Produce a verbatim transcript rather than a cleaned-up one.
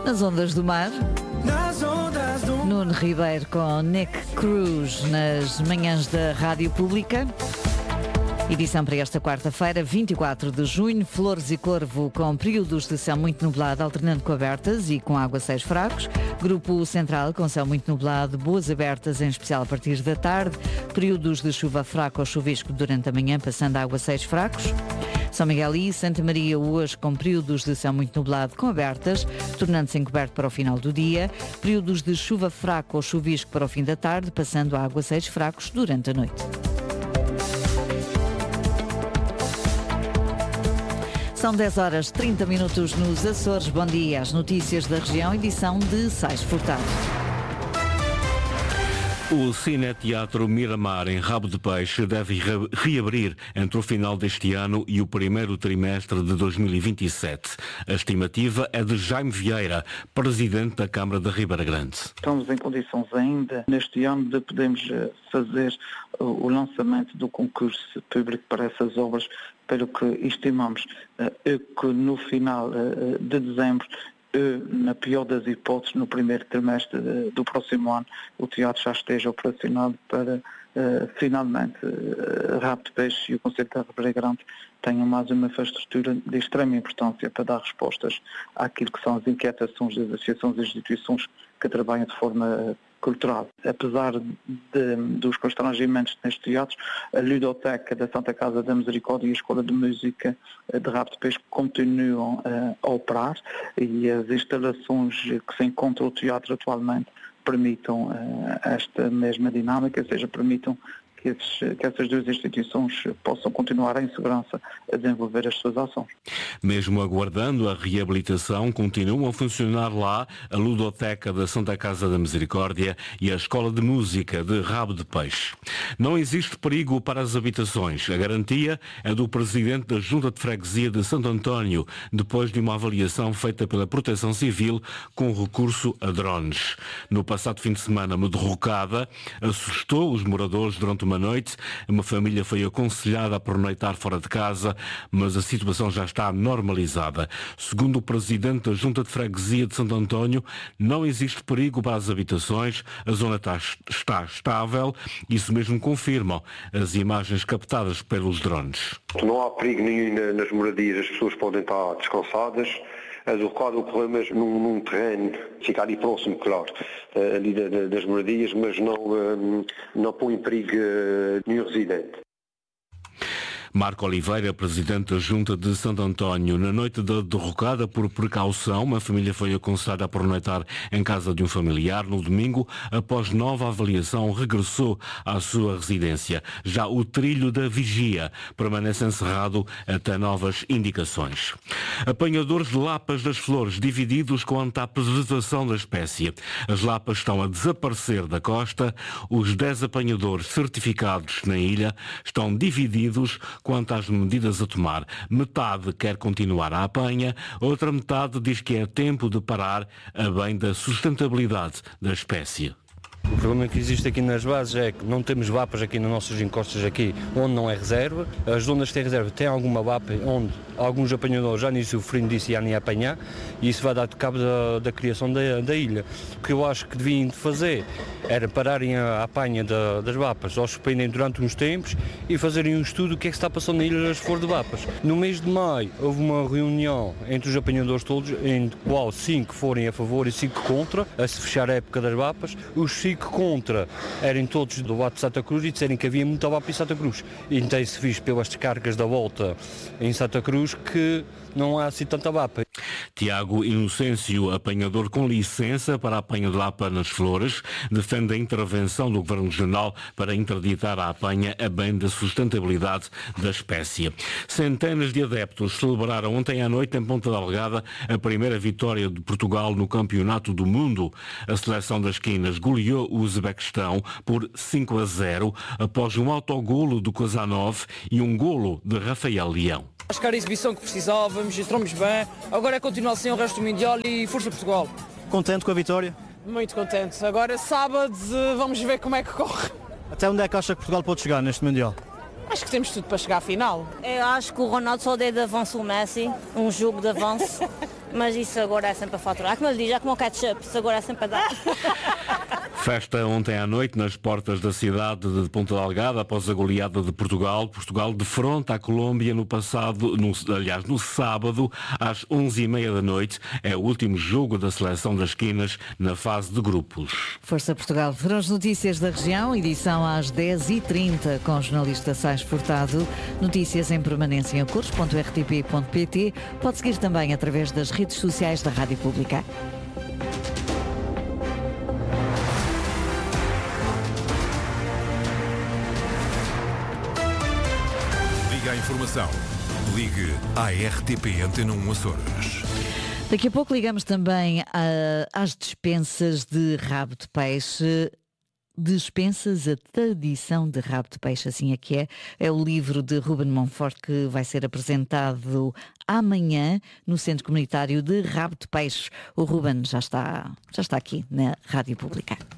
Nas ondas do mar, Nuno Ribeiro com Nick Cruz nas manhãs da Rádio Pública. Edição para esta quarta-feira, vinte e quatro de junho, Flores e Corvo com períodos de céu muito nublado, alternando com abertas e com aguaceiros fracos. Grupo Central com céu muito nublado, boas abertas, em especial a partir da tarde. Períodos de chuva fraca ou chuvisco durante a manhã, passando a aguaceiros fracos. São Miguel e Santa Maria hoje com períodos de céu muito nublado com abertas, tornando-se encoberto para o final do dia. Períodos de chuva fraca ou chuvisco para o fim da tarde, passando a aguaceiros fracos durante a noite. São dez horas e trinta minutos nos Açores. Bom dia. As notícias da região, edição de Sais Furtado. O Cineteatro Miramar, em Rabo de Peixe, deve re- reabrir entre o final deste ano e o primeiro trimestre de dois mil e vinte e sete. A estimativa é de Jaime Vieira, presidente da Câmara da Ribeira Grande. Estamos em condições ainda, neste ano, de podermos fazer o lançamento do concurso público para essas obras, pelo que estimamos que no final de dezembro, na pior das hipóteses, no primeiro trimestre do próximo ano, o teatro já esteja operacional para, uh, finalmente, uh, Rabo de Peixe e o Concelho da Ribeira Grande tenham mais uma infraestrutura de extrema importância para dar respostas àquilo que são as inquietações das associações e instituições que trabalham de forma cultural. Apesar de, dos constrangimentos nestes teatros, a Ludoteca da Santa Casa da Misericórdia e a Escola de Música de Rabo de Peixe continuam uh, a operar, e as instalações que se encontram no teatro atualmente permitam uh, esta mesma dinâmica, ou seja, permitam que, esses, que essas duas instituições possam continuar em segurança a desenvolver as suas ações. Mesmo aguardando a reabilitação, continuam a funcionar lá a Ludoteca da Santa Casa da Misericórdia e a Escola de Música de Rabo de Peixe. Não existe perigo para as habitações. A garantia é do Presidente da Junta de Freguesia de Santo António, depois de uma avaliação feita pela Proteção Civil com recurso a drones. No passado fim de semana, uma derrocada assustou os moradores durante uma noite. Uma família foi aconselhada a pernoitar fora de casa, mas a situação já está normalizada. Segundo o Presidente da Junta de Freguesia de Santo António, não existe perigo para as habitações, a zona está, está estável, isso mesmo confirmam as imagens captadas pelos drones. Não há perigo nenhum nas moradias, as pessoas podem estar descansadas. A derrocada ocorreu mesmo num, num terreno, fica ali próximo, claro, ali das moradias, mas não, não põe em perigo nenhum residente. Marco Oliveira, presidente da Junta de Santo António. Na noite da derrocada, por precaução, uma família foi aconselhada a pernoitar em casa de um familiar. No domingo, após nova avaliação, regressou à sua residência. Já o trilho da vigia permanece encerrado até novas indicações. Apanhadores de lapas das flores divididos quanto à preservação da espécie. As lapas estão a desaparecer da costa. Os dez apanhadores certificados na ilha estão divididos quanto às medidas a tomar. Metade quer continuar a apanha, outra metade diz que é tempo de parar a bem da sustentabilidade da espécie. O problema que existe aqui nas bases é que não temos vapas aqui nas nossas encostas aqui, onde não é reserva. As zonas que têm reserva têm alguma vapa onde alguns apanhadores já nem sofrendo disso e já nem apanhar, e isso vai dar de cabo da, da criação da, da ilha. O que eu acho que deviam fazer era pararem a, a apanha da, das vapas, ou suspenderem durante uns tempos e fazerem um estudo do que é que está passando na ilha das flores de vapas. No mês de maio houve uma reunião entre os apanhadores todos, em qual cinco forem a favor e cinco contra, a se fechar a época das vapas. Os cinco contra eram todos do lado de Santa Cruz e disseram que havia muita vapa em Santa Cruz. E então se visto pelas descargas da volta em Santa Cruz que não há assim tanta vapa. Tiago Inocêncio, apanhador com licença para a apanha de lapa nas flores, defende a intervenção do Governo Regional para interditar a apanha a bem da sustentabilidade da espécie. Centenas de adeptos celebraram ontem à noite em Ponta Delgada a primeira vitória de Portugal no Campeonato do Mundo. A seleção das Quinas goleou o Uzbequistão por cinco a zero após um autogolo do Kazanov e um golo de Rafael Leão. Acho que era a exibição que precisávamos, entramos bem, agora é continuar assim o resto do Mundial e força Portugal. Contente com a vitória? Muito contente. Agora sábado vamos ver como é que corre. Até onde é que acha que Portugal pode chegar neste Mundial? Acho que temos tudo para chegar à final. Eu acho que o Ronaldo só deu de avanço o Messi, um jogo de avanço. mas isso agora é sempre a faturar. Como ele diz, já como o ketchup, isso agora é sempre a dar. Festa ontem à noite nas portas da cidade de Ponta Delgada após a goleada de Portugal. Portugal defronta a Colômbia no passado, no, aliás, no sábado às onze e meia da noite. É o último jogo da seleção das Quinas na fase de grupos. Força Portugal. Foram as notícias da região, edição às dez e trinta com o jornalista Sais Furtado. Notícias em permanência em acores ponto r t p ponto p t. Pode seguir também através das redes sociais da Rádio Pública. A informação. Ligue à R T P Antena um Açores. Daqui a pouco ligamos também a, às dispensas de rabo de peixe. Dispensas a tradição de rabo de peixe, assim é que é. É o livro de Ruben Monfort que vai ser apresentado amanhã no Centro Comunitário de Rabo de Peixe. O Ruben já está, já está aqui na Rádio Pública.